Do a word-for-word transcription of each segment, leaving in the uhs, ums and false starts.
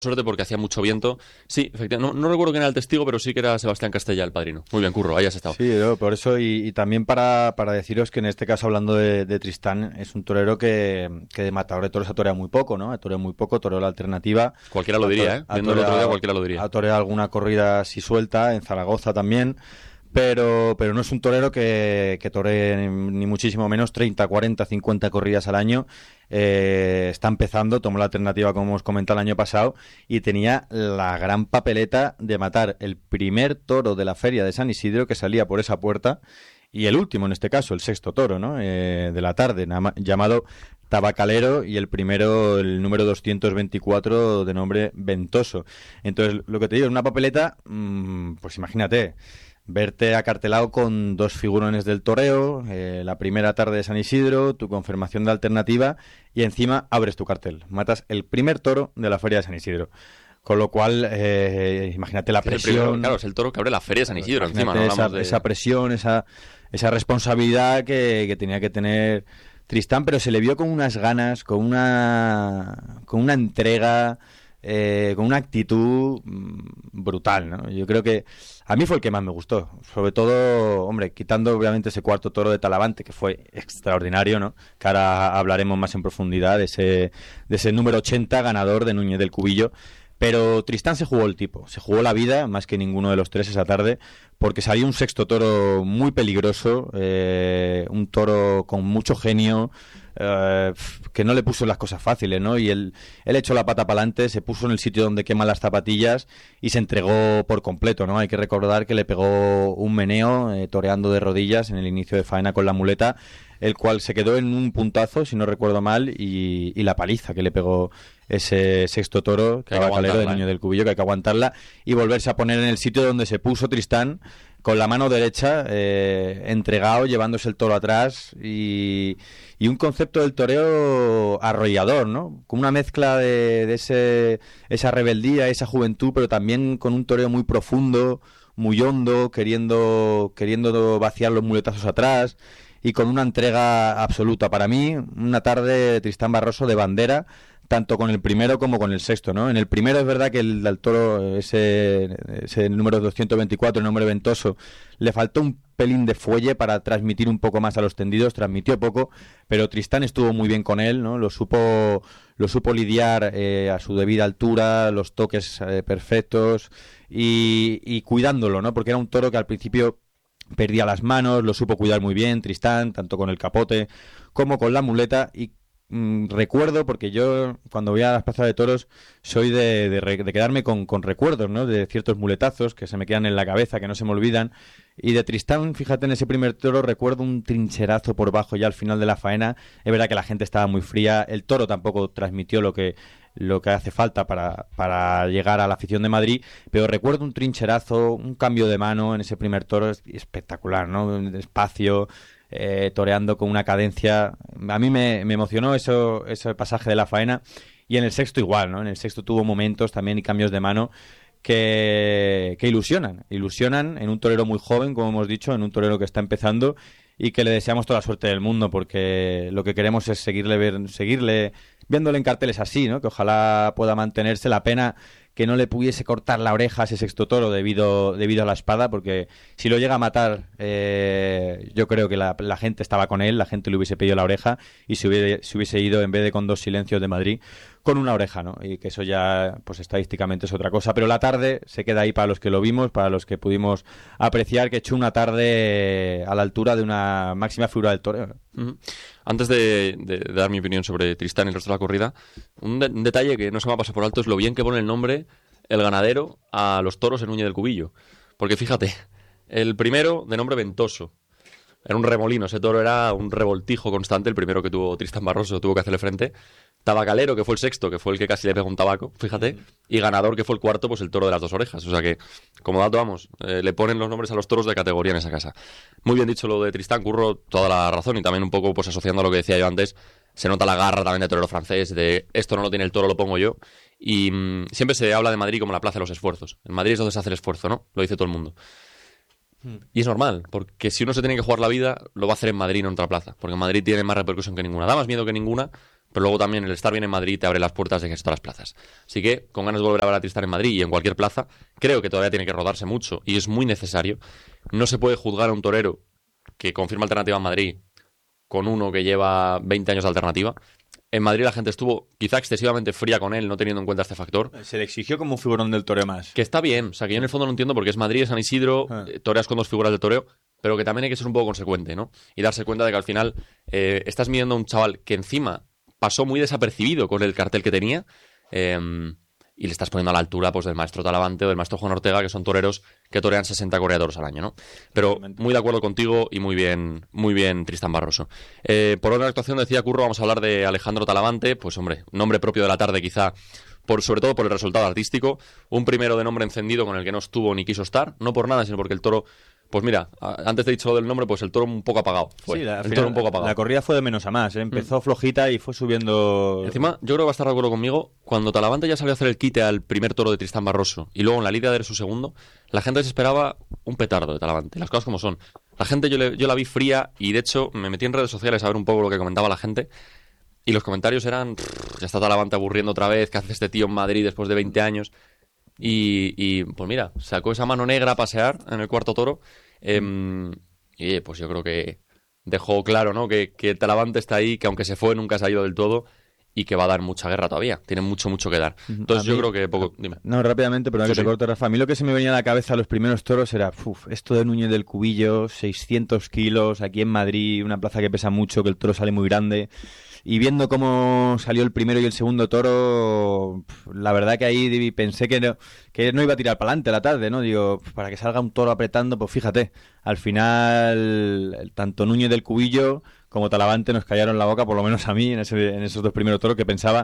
suerte porque hacía mucho viento. Sí, efectivamente. No, no recuerdo quién era el testigo, pero sí que era Sebastián Castella, el padrino. Muy bien, Curro, ahí has estado. Sí, yo, por eso, y, y también para, para deciros que en este caso, hablando de, de Tristán, es un torero que, que de matador de toros ha toreado muy poco, ¿no? Ha toreado muy poco, toreó la alternativa. Cualquiera lo diría, ¿eh? Viendo el otro día, cualquiera lo diría. Ha toreado alguna corrida así suelta, en Zaragoza también. Pero, pero no es un torero que, que toree ni muchísimo menos treinta, cuarenta, cincuenta corridas al año. Eh, está empezando, tomó la alternativa como hemos comentado el año pasado y tenía la gran papeleta de matar el primer toro de la feria de San Isidro que salía por esa puerta y el último en este caso, el sexto toro, ¿no? Eh, de la tarde, llamado Tabacalero, y el primero, el número doscientos veinticuatro, de nombre Ventoso. Entonces, lo que te digo, es una papeleta, mmm, pues imagínate, verte acartelado con dos figurones del toreo, eh, la primera tarde de San Isidro, tu confirmación de alternativa, y encima abres tu cartel. Matas el primer toro de la feria de San Isidro. Con lo cual, eh, imagínate la presión. Primero, claro, es el toro que abre la feria de San Isidro, encima, ¿no? Esa, de... esa presión, esa, esa responsabilidad que, que tenía que tener Tristán, pero se le vio con unas ganas, con una, con una entrega... Eh, con una actitud brutal, ¿no? Yo creo que a mí fue el que más me gustó, sobre todo, hombre, quitando obviamente ese cuarto toro de Talavante, que fue extraordinario, ¿no? Que ahora hablaremos más en profundidad de ese, de ese número ochenta ganador de Núñez del Cubillo. Pero Tristán se jugó el tipo, se jugó la vida más que ninguno de los tres esa tarde, porque salió un sexto toro muy peligroso, eh, un toro con mucho genio, eh, que no le puso las cosas fáciles, ¿no? Y él, él echó la pata para adelante, se puso en el sitio donde queman las zapatillas y se entregó por completo, ¿no? Hay que recordar que le pegó un meneo eh, toreando de rodillas en el inicio de faena con la muleta, el cual se quedó en un puntazo, si no recuerdo mal, y, y la paliza que le pegó ese sexto toro, que Tabacalero de Núñez del Cubillo, que hay que aguantarla y volverse a poner en el sitio donde se puso Tristán, con la mano derecha, eh, entregado, llevándose el toro atrás, y, y un concepto del toreo arrollador, ¿no? Con una mezcla de, de ese, esa rebeldía, esa juventud, pero también con un toreo muy profundo, muy hondo, queriendo, queriendo vaciar los muletazos atrás, y con una entrega absoluta. Para mí, una tarde de Tristán Barroso de bandera, tanto con el primero como con el sexto, ¿no? En el primero es verdad que el del toro, ese, ese número doscientos veinticuatro, el número Ventoso, le faltó un pelín de fuelle para transmitir un poco más a los tendidos, transmitió poco, pero Tristán estuvo muy bien con él, ¿no? Lo supo, lo supo lidiar eh, a su debida altura, los toques eh, perfectos y, y cuidándolo, ¿no? Porque era un toro que al principio perdía las manos, lo supo cuidar muy bien Tristán, tanto con el capote como con la muleta. Y mmm, recuerdo, porque yo cuando voy a las plazas de toros soy de, de, de quedarme con, con recuerdos, ¿no? De ciertos muletazos que se me quedan en la cabeza, que no se me olvidan. Y de Tristán, fíjate, en ese primer toro recuerdo un trincherazo por bajo ya al final de la faena. Es verdad que la gente estaba muy fría, el toro tampoco transmitió lo que lo que hace falta para, para llegar a la afición de Madrid, pero recuerdo un trincherazo, un cambio de mano en ese primer toro espectacular, ¿no? Despacio, eh, toreando con una cadencia. A mí me, me emocionó eso, ese pasaje de la faena, y en el sexto igual, ¿no? En el sexto tuvo momentos también y cambios de mano que, que ilusionan, ilusionan en un torero muy joven, como hemos dicho, en un torero que está empezando y que le deseamos toda la suerte del mundo, porque lo que queremos es seguirle ver, seguirle viéndole en carteles así, ¿no? Que ojalá pueda mantenerse. La pena que no le pudiese cortar la oreja a ese sexto toro debido, debido a la espada, porque si lo llega a matar, eh, yo creo que la, la gente estaba con él, la gente le hubiese pedido la oreja y se hubiese, se hubiese ido, en vez de con dos silencios de Madrid, con una oreja, ¿no? Y que eso ya, pues estadísticamente es otra cosa. Pero la tarde se queda ahí para los que lo vimos, para los que pudimos apreciar que echó una tarde a la altura de una máxima figura del toreo. Uh-huh. Antes de, de, de dar mi opinión sobre Tristán y el resto de la corrida, un, de, un detalle que no se me ha pasado por alto es lo bien que pone el nombre el ganadero a los toros en Núñez del Cubillo. Porque fíjate, el primero de nombre Ventoso, era un remolino, ese toro era un revoltijo constante, el primero que tuvo Tristán Barroso, tuvo que hacerle frente. Tabacalero, que fue el sexto, que fue el que casi le pegó un tabaco, fíjate, y ganador, que fue el cuarto, pues el toro de las dos orejas. O sea que, como dato, vamos, eh, le ponen los nombres a los toros de categoría en esa casa. Muy bien dicho lo de Tristán, Curro, toda la razón, y también un poco pues asociando a lo que decía yo antes, se nota la garra también de torero francés, de esto no lo tiene el toro, lo pongo yo. Y mmm, siempre se habla de Madrid como la plaza de los esfuerzos. En Madrid es donde se hace el esfuerzo, ¿no? Lo dice todo el mundo. Y es normal, porque si uno se tiene que jugar la vida, lo va a hacer en Madrid, no en otra plaza. Porque en Madrid tiene más repercusión que ninguna. Da más miedo que ninguna, pero luego también el estar bien en Madrid te abre las puertas de casi todas las plazas. Así que, con ganas de volver a ver a Tristán en Madrid y en cualquier plaza, creo que todavía tiene que rodarse mucho y es muy necesario. No se puede juzgar a un torero que confirma alternativa en Madrid con uno que lleva veinte años de alternativa. En Madrid la gente estuvo quizá excesivamente fría con él, no teniendo en cuenta este factor. Se le exigió como un figurón del toreo más. Que está bien, o sea, que yo en el fondo no entiendo porque es Madrid, es San Isidro, Ah. eh, toreas con dos figuras de toreo, pero que también hay que ser un poco consecuente, ¿no? Y darse cuenta de que al final eh, estás midiendo a un chaval que encima pasó muy desapercibido con el cartel que tenía, eh, y le estás poniendo a la altura pues del maestro Talavante o del maestro Juan Ortega, que son toreros que torean sesenta corredores al año, ¿no? Pero muy de acuerdo contigo y muy bien, muy bien Tristán Barroso. Eh, por orden de actuación, decía Curro, vamos a hablar de Alejandro Talavante, pues hombre, nombre propio de la tarde quizá, por, sobre todo por el resultado artístico, un primero de nombre encendido con el que no estuvo ni quiso estar, no por nada, sino porque el toro... Pues mira, antes te he dicho lo del nombre, pues el toro un poco apagado. Fue. Sí, la, el final, toro un poco apagado. La corrida fue de menos a más, ¿eh? Empezó mm. flojita y fue subiendo... Encima, yo creo que va a estar de acuerdo conmigo, cuando Talavante ya salió a hacer el quite al primer toro de Tristán Barroso y luego en la lidia de su segundo, la gente se esperaba un petardo de Talavante, las cosas como son. La gente yo, le, yo la vi fría y de hecho me metí en redes sociales a ver un poco lo que comentaba la gente y los comentarios eran, ya está Talavante aburriendo otra vez, ¿qué hace este tío en Madrid después de veinte años? Y, y pues mira, sacó esa mano negra a pasear en el cuarto toro. Eh, y pues yo creo que dejó claro, ¿no? Que, que Talavante está ahí, que aunque se fue nunca se ha ido del todo y que va a dar mucha guerra todavía. Tiene mucho, mucho que dar. Entonces mí, yo creo que poco... Dime. No, rápidamente, pero no sí, que te sí. corto, Rafa. A mí lo que se me venía a la cabeza a los primeros toros era uf, esto de Núñez del Cubillo, seiscientos kilos, aquí en Madrid, una plaza que pesa mucho, que el toro sale muy grande. Y viendo cómo salió el primero y el segundo toro, la verdad que ahí pensé que no, que no iba a tirar para adelante la tarde, ¿no? Digo, para que salga un toro apretando, pues fíjate, al final tanto Núñez del Cubillo como Talavante nos callaron la boca, por lo menos a mí, en, ese, en esos dos primeros toros, que pensaba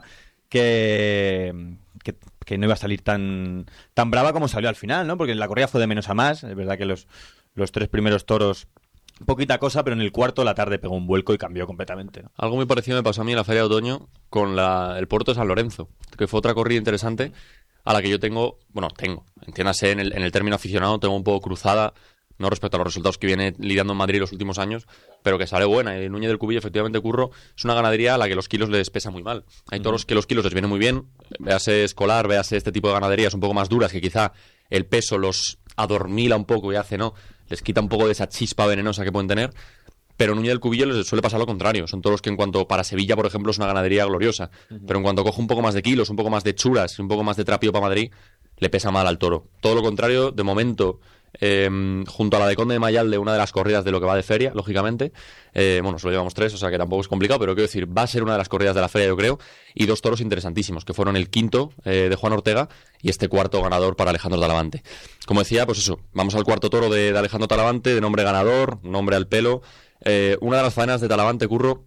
que, que, que no iba a salir tan, tan brava como salió al final, ¿no? Porque la corrida fue de menos a más, es verdad que los, los tres primeros toros... Poquita cosa, pero en el cuarto la tarde pegó un vuelco y cambió completamente, ¿no? Algo muy parecido me pasó a mí en la Feria de Otoño con la, el Puerto de San Lorenzo, que fue otra corrida interesante a la que yo tengo, bueno, tengo, entiéndase en el, en el término aficionado, tengo un poco cruzada, no respecto a los resultados que viene lidiando en Madrid los últimos años, pero que sale buena. Y Núñez del Cubillo, efectivamente, Curro, es una ganadería a la que los kilos les pesa muy mal. Hay toros que los kilos les vienen muy bien, véase Escolar, véase este tipo de ganaderías un poco más duras, que quizá el peso los adormila un poco y hace, ¿no? Les quita un poco de esa chispa venenosa que pueden tener, pero Núñez del Cubillo les suele pasar lo contrario. Son toros que en cuanto, para Sevilla, por ejemplo, es una ganadería gloriosa, uh-huh. pero en cuanto coge un poco más de kilos, un poco más de churas, un poco más de trapío para Madrid, le pesa mal al toro. Todo lo contrario, de momento, eh, junto a la de Conde de Mayalde, una de las corridas de lo que va de feria, lógicamente, eh, bueno, solo llevamos tres, o sea que tampoco es complicado, pero quiero decir, va a ser una de las corridas de la feria, yo creo, y dos toros interesantísimos, que fueron el quinto eh, de Juan Ortega y este cuarto ganador para Alejandro Talavante. Como decía, pues eso, vamos al cuarto toro de, de Alejandro Talavante, de nombre ganador, nombre al pelo. Eh, una de las faenas de Talavante, Curro,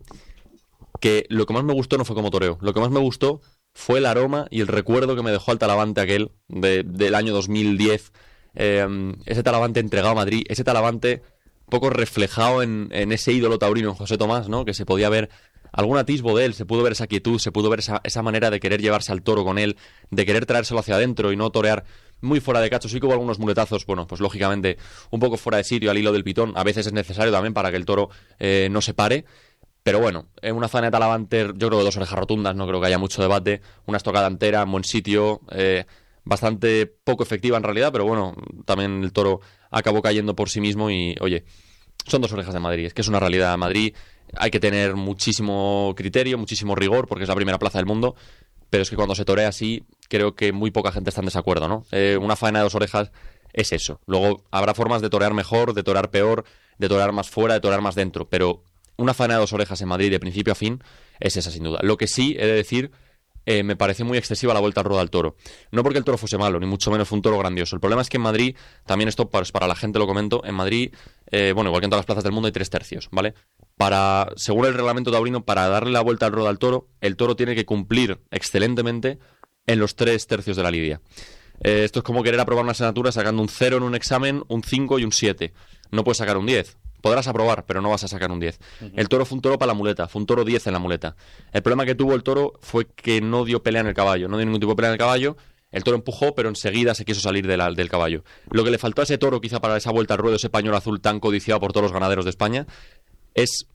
que lo que más me gustó no fue como toreo, lo que más me gustó fue el aroma y el recuerdo que me dejó al Talavante aquel de, del año dos mil diez, eh, ese Talavante entregado a Madrid, ese Talavante poco reflejado en, en ese ídolo taurino, en José Tomás, ¿no? Que se podía ver algún atisbo de él, se pudo ver esa quietud, se pudo ver esa, esa manera de querer llevarse al toro con él, de querer traérselo hacia adentro y no torear muy fuera de cacho. Sí que hubo algunos muletazos, bueno, pues lógicamente un poco fuera de sitio al hilo del pitón, a veces es necesario también para que el toro eh, no se pare. Pero bueno, en una faena de Talavante, yo creo que dos orejas rotundas, no creo que haya mucho debate. Una estocada entera, en buen sitio, eh, bastante poco efectiva en realidad, pero bueno, también el toro acabó cayendo por sí mismo y, oye, son dos orejas de Madrid. Es que es una realidad de Madrid. Hay que tener muchísimo criterio, muchísimo rigor, porque es la primera plaza del mundo. Pero es que cuando se torea así, creo que muy poca gente está en desacuerdo, ¿no? Eh, una faena de dos orejas es eso. Luego habrá formas de torear mejor, de torear peor, de torear más fuera, de torear más dentro, pero una faena de dos orejas en Madrid de principio a fin es esa sin duda. Lo que sí he de decir, eh, me pareció muy excesiva la vuelta al ruedo al toro. No porque el toro fuese malo, ni mucho menos fue un toro grandioso. El problema es que en Madrid, también esto pues, para la gente lo comento, en Madrid, eh, bueno, igual que en todas las plazas del mundo hay tres tercios, ¿vale? Para, según el reglamento taurino, para darle la vuelta al ruedo al toro, el toro tiene que cumplir excelentemente en los tres tercios de la lidia. Eh, esto es como querer aprobar una asignatura sacando un cero en un examen, un cinco y un siete. No puedes sacar un diez. Podrás aprobar, pero no vas a sacar un diez. Uh-huh. El toro fue un toro para la muleta, fue un toro diez en la muleta. El problema que tuvo el toro fue que no dio pelea en el caballo, no dio ningún tipo de pelea en el caballo. El toro empujó, pero enseguida se quiso salir de la, del caballo. Lo que le faltó a ese toro, quizá para esa vuelta al ruedo, ese pañuelo azul tan codiciado por todos los ganaderos de España, es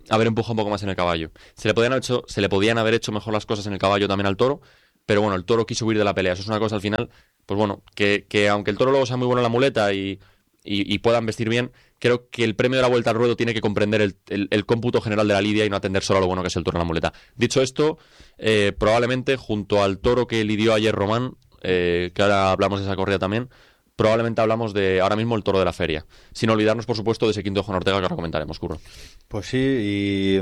haber empujado un poco más en el caballo. Se le podían haber hecho, se le podían haber hecho mejor las cosas en el caballo también al toro, pero bueno, el toro quiso huir de la pelea. Eso es una cosa al final, pues bueno, que, que aunque el toro luego sea muy bueno en la muleta y, y, y puedan vestir bien, creo que el premio de la vuelta al ruedo tiene que comprender el, el, el cómputo general de la lidia y no atender solo a lo bueno que es el toro en la muleta. Dicho esto, eh, probablemente junto al toro que lidió ayer Román, eh, que ahora hablamos de esa corrida también, probablemente hablamos de ahora mismo el toro de la feria. Sin olvidarnos, por supuesto, de ese quinto de Juan Ortega que ahora comentaremos, Curro. Pues sí, y,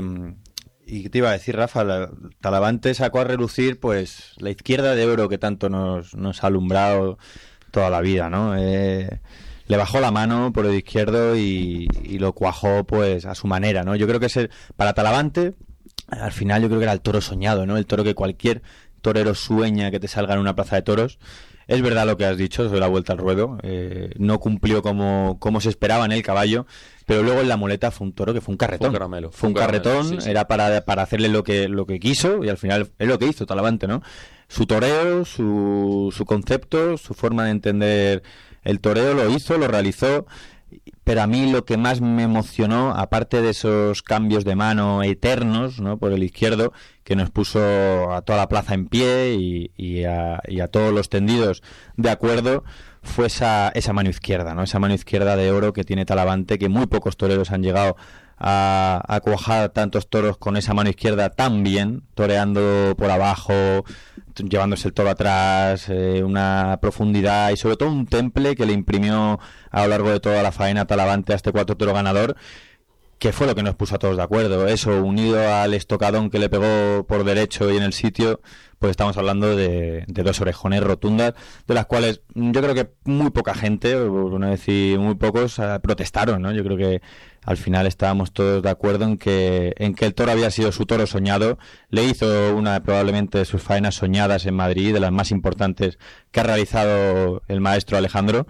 y te iba a decir, Rafa, la, Talavante sacó a relucir pues la izquierda de oro que tanto nos, nos ha alumbrado toda la vida, ¿no? Eh, le bajó la mano por el izquierdo y, y lo cuajó pues a su manera, ¿no? Yo creo que ese, para Talavante, al final yo creo que era el toro soñado, ¿no? El toro que cualquier torero sueña que te salga en una plaza de toros. Es verdad lo que has dicho sobre la vuelta al ruedo, eh, no cumplió como, como se esperaba en el caballo, pero luego en la muleta fue un toro que fue un carretón. Fue un caramelo. Fue un, un caramelo, carretón, sí, sí. Era para, para hacerle lo que, lo que quiso y al final es lo que hizo Talavante, ¿no? Su toreo, su, su concepto, su forma de entender el toreo lo hizo, lo realizó, pero a mí lo que más me emocionó, aparte de esos cambios de mano eternos, ¿no? Por el izquierdo, que nos puso a toda la plaza en pie y, y, a, y a todos los tendidos de acuerdo, fue esa, esa mano izquierda, ¿no? Esa mano izquierda de oro que tiene Talavante, que muy pocos toreros han llegado a, a cuajar tantos toros con esa mano izquierda tan bien, toreando por abajo, llevándose el toro atrás, eh, una profundidad y sobre todo un temple que le imprimió a lo largo de toda la faena Talavante a este cuatro toro ganador, que fue lo que nos puso a todos de acuerdo. Eso, unido al estocadón que le pegó por derecho y en el sitio, pues estamos hablando de, de dos orejones rotundas, de las cuales yo creo que muy poca gente, por no decir muy pocos, protestaron, ¿no? Yo creo que al final estábamos todos de acuerdo en que, en que el toro había sido su toro soñado. Le hizo una probablemente de sus faenas soñadas en Madrid, de las más importantes que ha realizado el maestro Alejandro.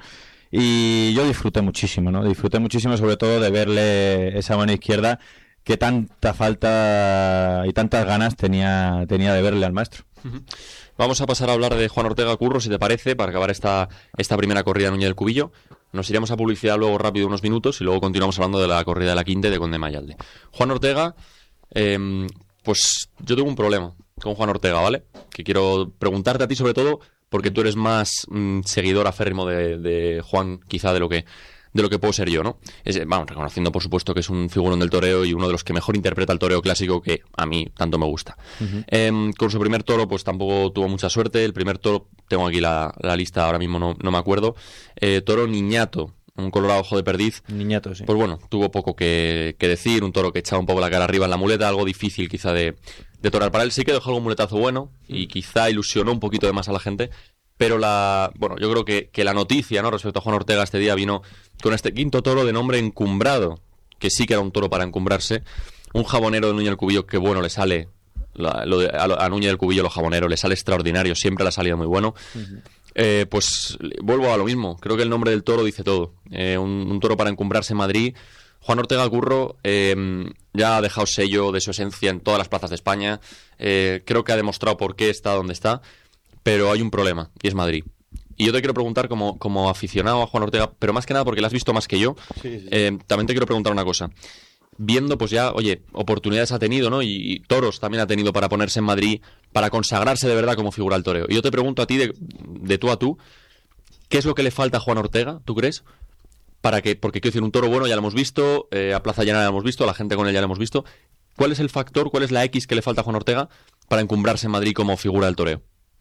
Y yo disfruté muchísimo, ¿no? Disfruté muchísimo sobre todo de verle esa mano izquierda que tanta falta y tantas ganas tenía, tenía de verle al maestro. Uh-huh. Vamos a pasar a hablar de Juan Ortega, Curro, si te parece, para acabar esta, esta primera corrida en Núñez del Cubillo. Nos iremos a publicidad luego rápido unos minutos y luego continuamos hablando de la corrida de la Quinte de Conde Mayalde. Juan Ortega, eh, pues yo tengo un problema con Juan Ortega, ¿vale? Que quiero preguntarte a ti sobre todo porque tú eres más mmm, seguidor aférrimo de, de Juan quizá de lo que de lo que puedo ser yo, ¿no? Es, vamos, reconociendo por supuesto que es un figurón del toreo y uno de los que mejor interpreta el toreo clásico que a mí tanto me gusta. Uh-huh. Eh, con su primer toro pues tampoco tuvo mucha suerte. El primer toro, tengo aquí la, la lista, ahora mismo no, no me acuerdo. Eh, toro Niñato, un colorado ojo de perdiz. Niñato, sí. Pues bueno, tuvo poco que, que decir, un toro que echaba un poco la cara arriba en la muleta, algo difícil quizá de, de torar para él. Sí que dejó algún muletazo bueno y quizá ilusionó un poquito de más a la gente. Pero la, bueno, yo creo que, que la noticia, ¿no?, respecto a Juan Ortega este día vino con este quinto toro de nombre Encumbrado, que sí que era un toro para encumbrarse, un jabonero de Núñez del Cubillo que bueno le sale, la, lo de, a, a Núñez del Cubillo lo jabonero le sale extraordinario, siempre le ha salido muy bueno. Uh-huh. Eh, pues vuelvo a lo mismo, creo que el nombre del toro dice todo, eh, un, un toro para encumbrarse en Madrid. Juan Ortega, Curro, eh, ya ha dejado sello de su esencia en todas las plazas de España, eh, creo que ha demostrado por qué está donde está. Pero hay un problema, y es Madrid. Y yo te quiero preguntar, como, como aficionado a Juan Ortega, pero más que nada porque lo has visto más que yo, sí, sí. Eh, también te quiero preguntar una cosa. Viendo, pues ya, oye, oportunidades ha tenido, ¿no? Y, y toros también ha tenido para ponerse en Madrid, para consagrarse de verdad como figura del toreo. Y yo te pregunto a ti, de, de tú a tú, ¿qué es lo que le falta a Juan Ortega, tú crees? Para que, porque quiero decir, un toro bueno ya lo hemos visto, eh, a Plaza Llana ya lo hemos visto, a la gente con él ya lo hemos visto. ¿Cuál es el factor, cuál es la X que le falta a Juan Ortega para encumbrarse en Madrid como figura del toreo?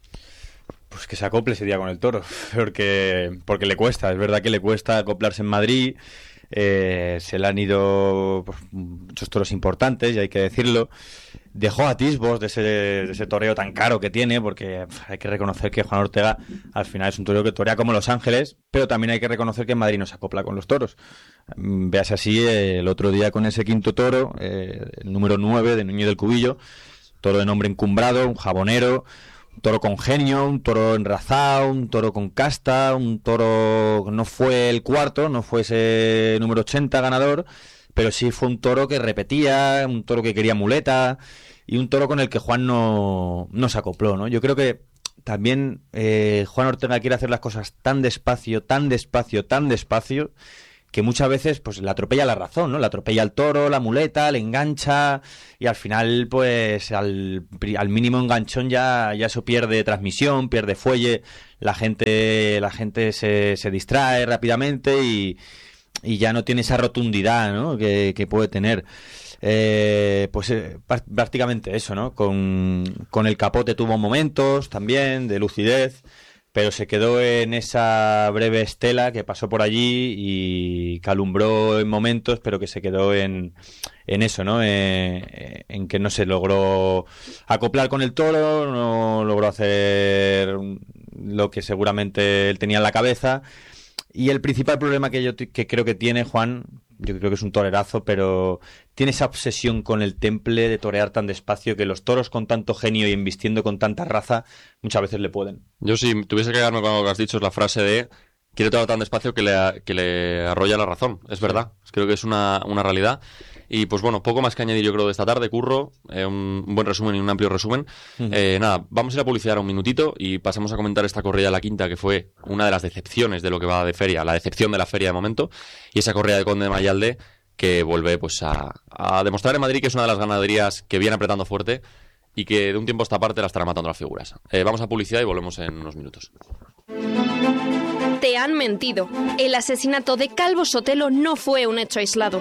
Pues que se acople ese día con el toro, porque, porque le cuesta, es verdad que le cuesta acoplarse en Madrid, eh, se le han ido pues, muchos toros importantes, y hay que decirlo, dejó atisbos de ese, de ese toreo tan caro que tiene, porque hay que reconocer que Juan Ortega al final es un torero que torea como Los Ángeles, pero también hay que reconocer que en Madrid no se acopla con los toros. Veas así eh, el otro día con ese quinto toro, eh, el número nueve de Núñez del Cubillo, toro de nombre Encumbrado, un jabonero, un toro con genio, un toro enrazado, un toro con casta, un toro no fue el cuarto, no fue ese número ochenta ganador, pero sí fue un toro que repetía, un toro que quería muleta y un toro con el que Juan no, no se acopló, ¿no? Yo creo que también eh, Juan Ortega quiere hacer las cosas tan despacio, tan despacio, tan despacio, que muchas veces pues le atropella la razón, ¿no? Le atropella el toro, la muleta, le engancha y al final pues al, al mínimo enganchón ya, ya eso pierde transmisión, pierde fuelle, la gente, la gente se, se distrae rápidamente y, y ya no tiene esa rotundidad, ¿no? que, que puede tener. Eh, pues eh, prácticamente eso, ¿no? Con, con el capote tuvo momentos también de lucidez, pero se quedó en esa breve estela que pasó por allí y que alumbró en momentos, pero que se quedó en, en eso, ¿no? Eh, en que no se logró acoplar con el toro, no logró hacer lo que seguramente él tenía en la cabeza. Y el principal problema que yo t- que creo que tiene Juan, yo creo que es un torerazo, pero tiene esa obsesión con el temple de torear tan despacio que los toros con tanto genio y embistiendo con tanta raza muchas veces le pueden. Yo si tuviese que quedarme con lo que has dicho es la frase de quiere todo tan despacio que le, que le arrolla la razón. Es verdad, creo que es una, una realidad. Y pues bueno, poco más que añadir yo creo de esta tarde, Curro, eh, un, un buen resumen y un amplio resumen. Uh-huh. Eh, nada, vamos a ir a publicidad un minutito y pasamos a comentar esta corrida de la quinta, que fue una de las decepciones de lo que va de feria, la decepción de la feria de momento, y esa corrida de Conde de Mayalde que vuelve pues a, a demostrar en Madrid que es una de las ganaderías que viene apretando fuerte y que de un tiempo a esta parte la estará matando las figuras. Eh, vamos a publicidad y volvemos en unos minutos. Te han mentido. El asesinato de Calvo Sotelo no fue un hecho aislado.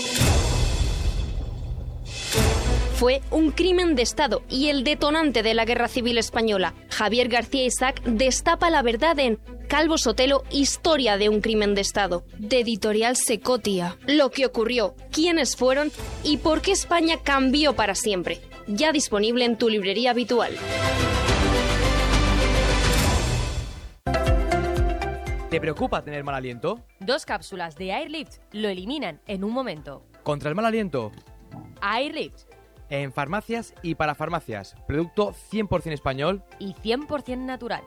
Fue un crimen de Estado y el detonante de la Guerra Civil Española. Javier García Isaac destapa la verdad en Calvo Sotelo, historia de un crimen de Estado, de Editorial Secotia. Lo que ocurrió, quiénes fueron y por qué España cambió para siempre. Ya disponible en tu librería habitual. ¿Te preocupa tener mal aliento? Dos cápsulas de Airlift lo eliminan en un momento. ¿Contra el mal aliento? Airlift. En farmacias y para farmacias. Producto cien por ciento español y cien por ciento natural.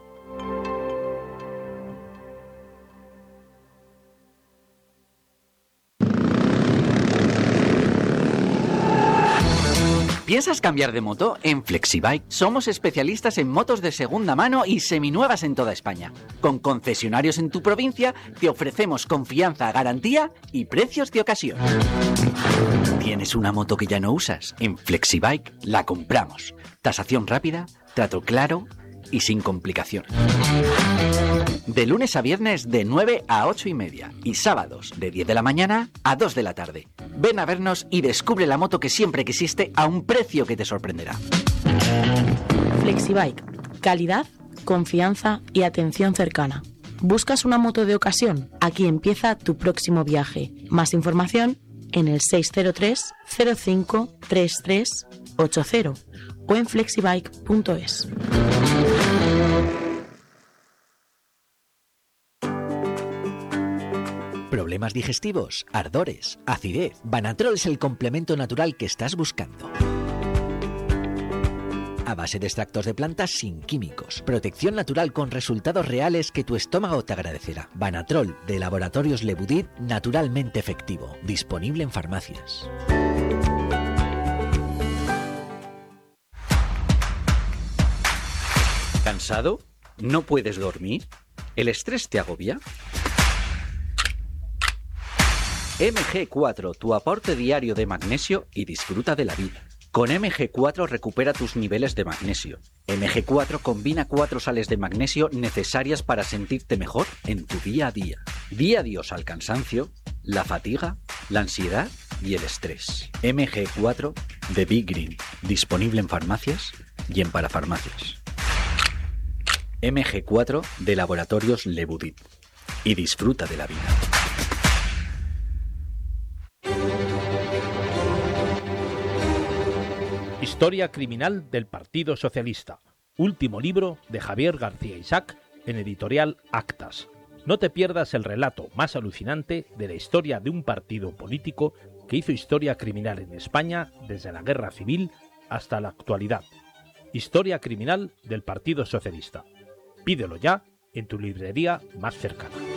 ¿Piensas cambiar de moto? En Flexibike somos especialistas en motos de segunda mano y seminuevas en toda España. Con concesionarios en tu provincia te ofrecemos confianza, garantía y precios de ocasión. ¿Tienes una moto que ya no usas? En Flexibike la compramos. Tasación rápida, trato claro y sin complicaciones. De lunes a viernes de nueve a ocho y media y sábados de diez de la mañana a dos de la tarde. Ven a vernos y descubre la moto que siempre quisiste a un precio que te sorprenderá. Flexibike. Calidad, confianza y atención cercana. ¿Buscas una moto de ocasión? Aquí empieza tu próximo viaje. Más información en el seis cero tres cero cinco tres tres ocho cero o en flexibike punto es. ¿Problemas digestivos, ardores, acidez? Banatrol es el complemento natural que estás buscando. A base de extractos de plantas sin químicos. Protección natural con resultados reales que tu estómago te agradecerá. Banatrol de Laboratorios Le Boudid, naturalmente efectivo. Disponible en farmacias. ¿Cansado? ¿No puedes dormir? ¿El estrés te agobia? eme ge cuatro, tu aporte diario de magnesio y disfruta de la vida. Con eme ge cuatro recupera tus niveles de magnesio. eme ge cuatro combina cuatro sales de magnesio necesarias para sentirte mejor en tu día a día. Di adiós al cansancio, la fatiga, la ansiedad y el estrés. eme ge cuatro de Big Green, disponible en farmacias y en parafarmacias. eme ge cuatro de Laboratorios Le Boudid. Y disfruta de la vida. Historia criminal del Partido Socialista. Último libro de Javier García Isaac en Editorial Actas. No te pierdas el relato más alucinante de la historia de un partido político que hizo historia criminal en España desde la Guerra Civil hasta la actualidad. Historia criminal del Partido Socialista. Pídelo ya en tu librería más cercana.